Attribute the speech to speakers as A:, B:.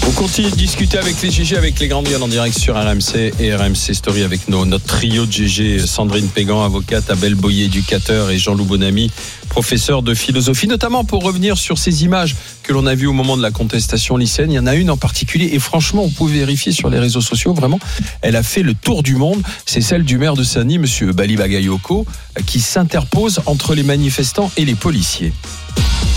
A: On continue de discuter avec les GG, avec les grandes gueules en direct sur RMC et RMC Story avec notre trio de GG, Sandrine Pégan, avocate, Abel Boyer, éducateur, et Jean-Loup Bonamy, professeur de philosophie, notamment pour revenir sur ces images que l'on a vues au moment de la contestation lycéenne. Il y en a une en particulier et franchement, vous pouvez vérifier sur les réseaux sociaux, vraiment, elle a fait le tour du monde. C'est celle du maire de Saint-Denis, monsieur Bali Bagayoko, qui s'interpose entre les manifestants et les policiers.